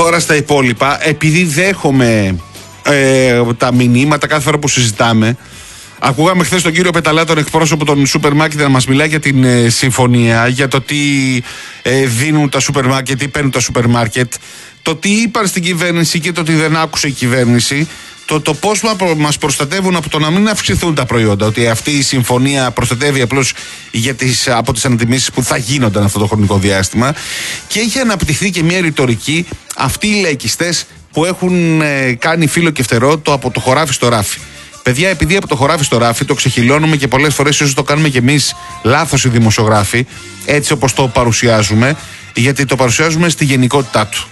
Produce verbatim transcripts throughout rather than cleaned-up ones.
Τώρα στα υπόλοιπα, επειδή δέχομαι ε, τα μηνύματα κάθε φορά που συζητάμε. Ακούγαμε χθες τον κύριο Πεταλά, τον εκπρόσωπο των σούπερ μάρκετ, να μας μιλάει για την ε, συμφωνία, για το τι ε, δίνουν τα σούπερ μάρκετ, τι παίρνουν τα σούπερ μάρκετ, το τι είπαν στην κυβέρνηση και το τι δεν άκουσε η κυβέρνηση, το, το πώς μας προστατεύουν από το να μην αυξηθούν τα προϊόντα, ότι αυτή η συμφωνία προστατεύει απλώς για τις, από τις ανατιμήσεις που θα γίνονταν αυτό το χρονικό διάστημα, και έχει αναπτυχθεί και μια ρητορική, αυτοί οι λαϊκιστές που έχουν ε, κάνει φύλλο και φτερό το από το χωράφι στο ράφι. Παιδιά, επειδή από το χωράφι στο ράφι το ξεχυλώνουμε και πολλές φορές ίσως το κάνουμε κι εμείς λάθος οι δημοσιογράφοι, έτσι όπως το παρουσιάζουμε, γιατί το παρουσιάζουμε στη γενικότητά του.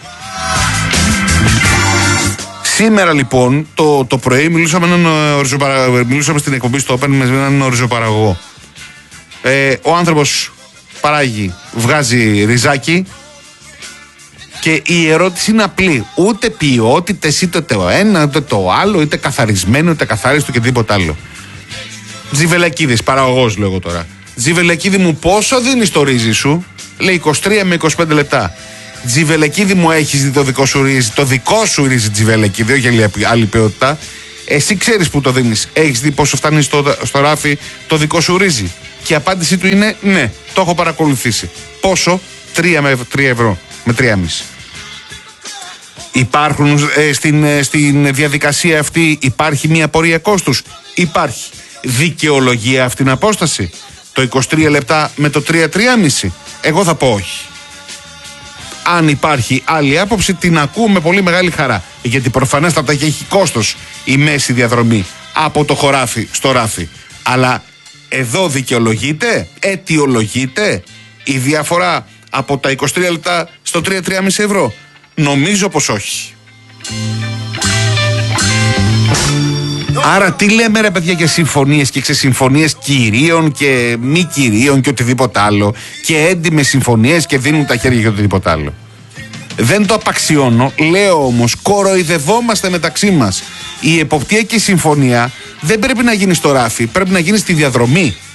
Σήμερα λοιπόν το, το πρωί μιλούσαμε, έναν, μιλούσαμε στην εκπομπή στο Open με έναν οριζοπαραγωγό. Ε, ο άνθρωπος παράγει, βγάζει ριζάκι, και η ερώτηση είναι απλή. Ούτε ποιότητες, είτε το ένα, είτε το άλλο, είτε καθαρισμένο, είτε καθάριστο και τίποτα άλλο. Τζιβελακίδης, παραγωγός λέω εγώ τώρα. Τζιβελακίδη μου, πόσο δίνεις το ρύζι σου? Λέει είκοσι τρία με είκοσι πέντε λεπτά. Τζιβελακίδη μου, έχεις δει το δικό σου ρύζι? Το δικό σου ρύζι Τζιβελακίδη, όχι άλλη ποιότητα. Εσύ ξέρεις που το δίνεις? Έχεις δει πόσο φτάνει στο, στο ράφι το δικό σου ρύζι? Και η απάντησή του είναι ναι, το έχω παρακολουθήσει. Πόσο? τρία με τρία ευρώ. Με τρία κόμμα πέντε. Υπάρχουν ε, στην, ε, στην διαδικασία αυτή, υπάρχει μια πορεία κόστους? Υπάρχει. Δικαιολογία αυτήν την απόσταση? Το είκοσι τρία λεπτά με το τρία, τρία κόμμα πέντε? Εγώ θα πω όχι. Αν υπάρχει άλλη άποψη, την ακούμε πολύ μεγάλη χαρά. Γιατί προφανέστατα έχει κόστος η μέση διαδρομή από το χωράφι στο ράφι. Αλλά εδώ δικαιολογείται, αιτιολογείται η διαφορά από τα είκοσι τρία λεπτά στο τρία, τρία κόμμα πέντε ευρώ? Νομίζω πως όχι. Άρα τι λέμε ρε παιδιά για συμφωνίες και ξεσυμφωνίες κυρίων και μη κυρίων και οτιδήποτε άλλο, και έντιμες συμφωνίες και δίνουν τα χέρια για οτιδήποτε άλλο? Δεν το απαξιώνω, λέω όμως, κοροϊδευόμαστε μεταξύ μας. Η εποπτεία και η συμφωνία δεν πρέπει να γίνει στο ράφι, πρέπει να γίνει στη διαδρομή.